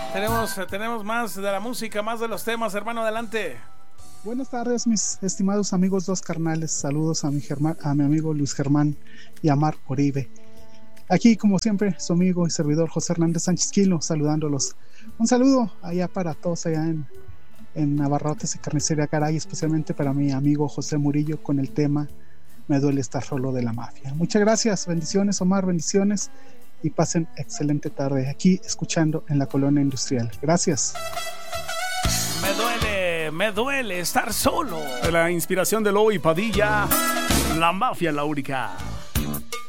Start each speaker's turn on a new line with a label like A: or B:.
A: Tenemos más de la música, más de los temas, hermano, adelante.
B: Buenas tardes, mis estimados amigos dos carnales. Saludos a mi amigo Luis Germán y a Mar Oribe. Aquí, como siempre, su amigo y servidor José Hernández Sánchez Quilo, saludándolos. Un saludo allá para todos allá en Navarrotes y Carnicería Garay, especialmente para mi amigo José Murillo con el tema Me duele estar solo de la mafia. Muchas gracias, bendiciones Omar, bendiciones y pasen excelente tarde aquí escuchando en la Colonia Industrial. Gracias.
A: Me duele estar solo. De la inspiración de Lobo y Padilla, La Mafia Laurica.